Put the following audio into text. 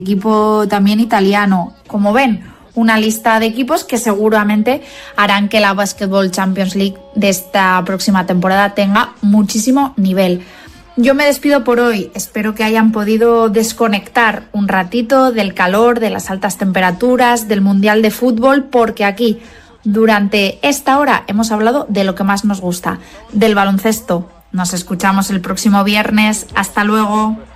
equipo también italiano. Como ven, una lista de equipos que seguramente harán que la Basketball Champions League de esta próxima temporada tenga muchísimo nivel. Yo me despido por hoy, espero que hayan podido desconectar un ratito del calor, de las altas temperaturas, del Mundial de Fútbol, porque aquí, durante esta hora, hemos hablado de lo que más nos gusta, del baloncesto. Nos escuchamos el próximo viernes, hasta luego.